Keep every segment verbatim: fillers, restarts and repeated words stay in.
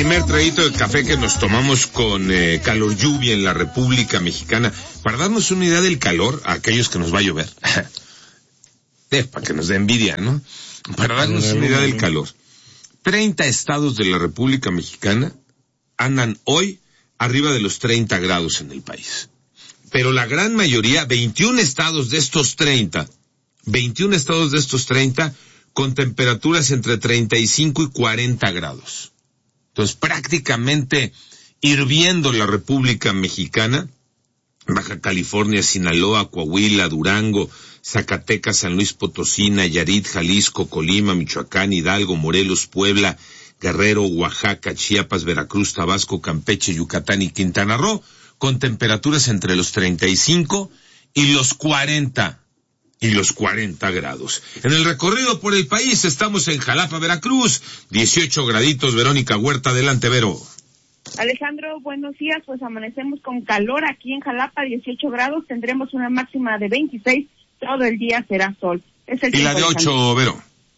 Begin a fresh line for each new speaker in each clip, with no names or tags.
primer traguito de café que nos tomamos con eh, calor lluvia en la República Mexicana, para darnos una idea del calor a aquellos que nos va a llover. eh, para que nos dé envidia, ¿no? Para darnos una idea del calor. treinta estados de la República Mexicana andan hoy arriba de los treinta grados en el país. Pero la gran mayoría, veintiún estados de estos treinta, veintiún estados de estos treinta, con temperaturas entre treinta y cinco y cuarenta grados. Entonces, prácticamente hirviendo la República Mexicana, Baja California, Sinaloa, Coahuila, Durango, Zacatecas, San Luis Potosí, Nayarit, Jalisco, Colima, Michoacán, Hidalgo, Morelos, Puebla, Guerrero, Oaxaca, Chiapas, Veracruz, Tabasco, Campeche, Yucatán y Quintana Roo, con temperaturas entre los treinta y cinco y los cuarenta. Y los cuarenta grados. En el recorrido por el país estamos en Jalapa, Veracruz, dieciocho graditos. Verónica Huerta, adelante, Vero.
Alejandro, buenos días. Pues amanecemos con calor aquí en Jalapa, dieciocho grados. Tendremos una máxima de veintiséis. Todo el día será sol. Es el
y la de ocho, Vero.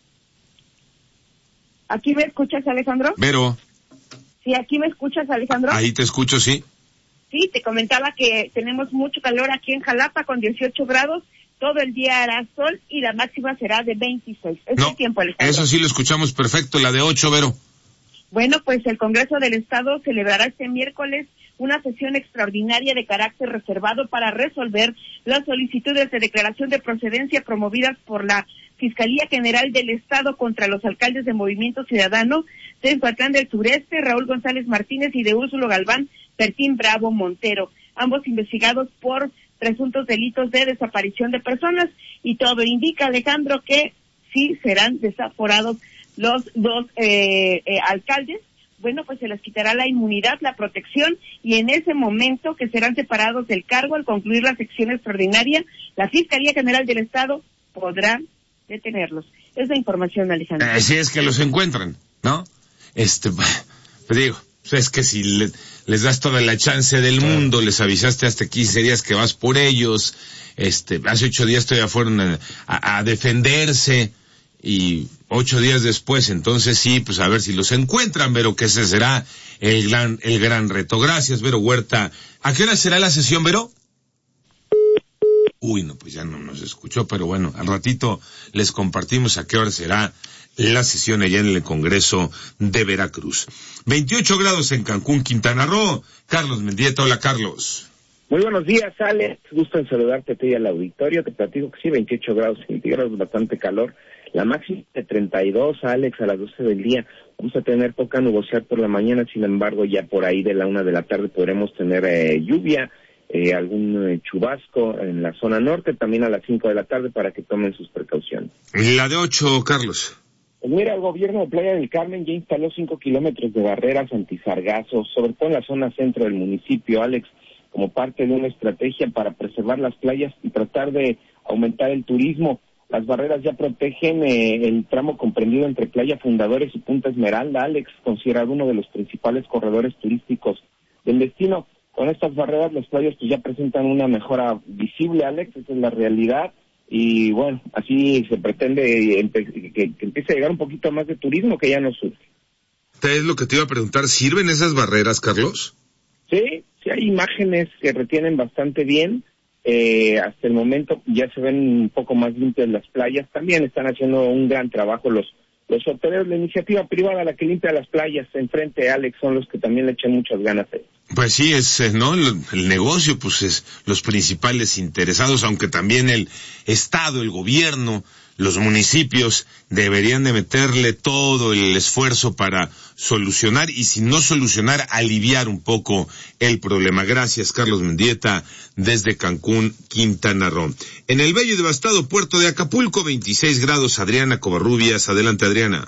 ¿Aquí me escuchas, Alejandro?
Vero.
Sí, aquí me escuchas, Alejandro.
Ahí te escucho, sí.
Sí, te comentaba que tenemos mucho calor aquí en Jalapa con dieciocho grados. Todo el día hará sol y la máxima será de veintiséis. Es
no,
el tiempo, Alejandro.
Eso sí lo escuchamos perfecto, la de ocho, Vero.
Bueno, pues el Congreso del Estado celebrará este miércoles una sesión extraordinaria de carácter reservado para resolver las solicitudes de declaración de procedencia promovidas por la Fiscalía General del Estado contra los alcaldes de Movimiento Ciudadano de Encuatlán del Sureste, Raúl González Martínez, y de Úrsulo Galván, Pertín Bravo Montero, ambos investigados por presuntos delitos de desaparición de personas, y todo indica, Alejandro, que sí serán desaforados los dos eh, eh, alcaldes. Bueno, pues se les quitará la inmunidad, la protección, y en ese momento que serán separados del cargo al concluir la sección extraordinaria, la Fiscalía General del Estado podrá detenerlos. Es la información, Alejandro.
Así es que los encuentran, ¿no? Este, pues digo, es que si le, les das toda la chance del mundo, les avisaste hasta quince días que vas por ellos, este, hace ocho días todavía fueron a, a, a defenderse, y ocho días después, entonces sí, pues a ver si los encuentran, Vero, que ese será el gran, el gran reto. Gracias, Vero Huerta. ¿A qué hora será la sesión, Vero? Uy, no, pues ya no nos escuchó, pero bueno, al ratito les compartimos a qué hora será la sesión allá en el Congreso de Veracruz. veintiocho grados en Cancún, Quintana Roo. Carlos Mendieta, hola, Carlos.
Muy buenos días, Alex. Gusto en saludarte a ti y al auditorio. Te platico que sí, veintiocho grados centígrados, bastante calor. La máxima de treinta y dos, Alex, a las doce del día. Vamos a tener poca nubosidad por la mañana, sin embargo, ya por ahí de la una de la tarde podremos tener eh, lluvia, eh, algún eh, chubasco en la zona norte, también a las cinco de la tarde, para que tomen sus precauciones.
La de ocho, Carlos.
Pues mira, el gobierno de Playa del Carmen ya instaló cinco kilómetros de barreras antisargazos, sobre todo en la zona centro del municipio, Alex, como parte de una estrategia para preservar las playas y tratar de aumentar el turismo. Las barreras ya protegen eh, el tramo comprendido entre Playa Fundadores y Punta Esmeralda, Alex, considerado uno de los principales corredores turísticos del destino. Con estas barreras las playas pues ya presentan una mejora visible, Alex, esa es la realidad, y bueno, así se pretende empe- que, que empiece a llegar un poquito más de turismo que ya no surge.
Es lo que te iba a preguntar, ¿sirven esas barreras, Carlos?
Sí, sí hay imágenes que retienen bastante bien. Eh, hasta el momento ya se ven un poco más limpias las playas. También están haciendo un gran trabajo los los hoteleros. La iniciativa privada, la que limpia las playas enfrente, Alex, son los que también le echan muchas ganas a ellos.
Pues sí, es, ¿no? El, el negocio, pues es los principales interesados, aunque también el Estado, el gobierno, los municipios deberían de meterle todo el esfuerzo para solucionar, y si no solucionar, aliviar un poco el problema. Gracias, Carlos Mendieta, desde Cancún, Quintana Roo. En el bello y devastado puerto de Acapulco, veintiséis grados, Adriana Covarrubias. Adelante, Adriana.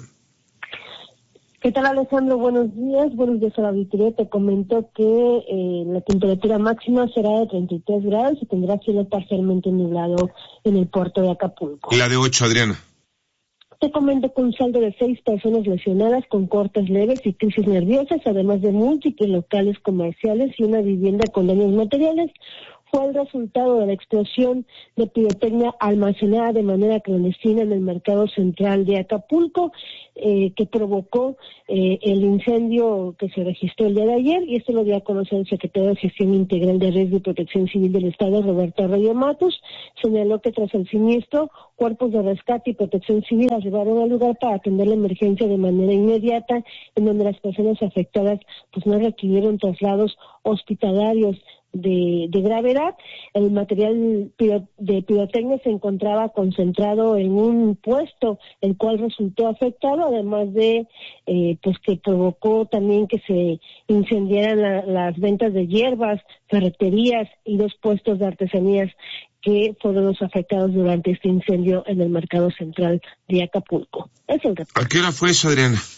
¿Qué tal, Alejandro? Buenos días. Buenos días a la auditoría. Te comento que eh, la temperatura máxima será de treinta y tres grados y tendrá cielo parcialmente nublado en el puerto de Acapulco.
La de ocho, Adriana.
Te comento que un saldo de seis personas lesionadas con cortes leves y crisis nerviosas, además de múltiples locales comerciales y una vivienda con daños materiales, fue el resultado de la explosión de pirotecnia almacenada de manera clandestina en el mercado central de Acapulco, eh, que provocó eh, el incendio que se registró el día de ayer, y esto lo dio a conocer el secretario de Gestión Integral de Riesgo y Protección Civil del Estado, Roberto Arroyo Matus. Señaló que tras el siniestro, cuerpos de rescate y protección civil arribaron al lugar para atender la emergencia de manera inmediata, en donde las personas afectadas pues no requirieron traslados hospitalarios de, de gravedad. El material piro, de pirotecnia se encontraba concentrado en un puesto, el cual resultó afectado, además de eh, pues que provocó también que se incendiaran la, las ventas de hierbas, ferreterías y dos puestos de artesanías que fueron los afectados durante este incendio en el mercado central de Acapulco. Es el reporte.
¿A qué hora fue eso, Adriana?